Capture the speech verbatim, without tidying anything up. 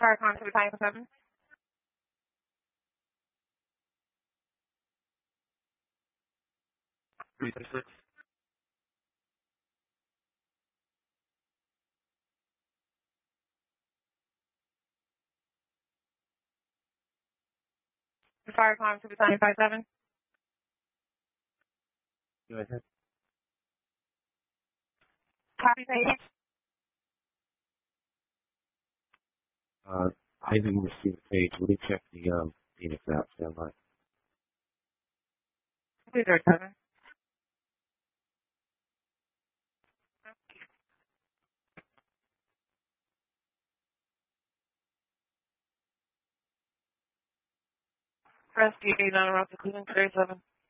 Fire con to the time seven. three six six. Fire con to the time five seven. Go ahead. Copy page. Uh, I didn't receive the page. Let me check the um, Phoenix app. Stand by. two zero seven. Press D eight on Russell Cleveland thirty seven.